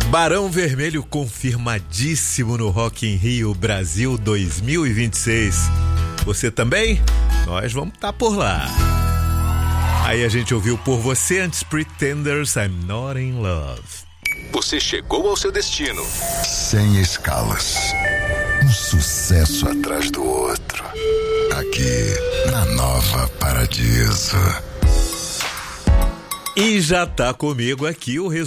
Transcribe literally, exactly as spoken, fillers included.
Barão Vermelho confirmadíssimo no Rock in Rio Brasil dois mil e vinte e seis. Você também? Nós vamos estar por lá. Aí a gente ouviu por você antes Pretenders, I'm Not in Love. Você chegou ao seu destino. Sem escalas. Um sucesso atrás do outro. Aqui na Nova Paradiso. E já tá comigo aqui o resultado.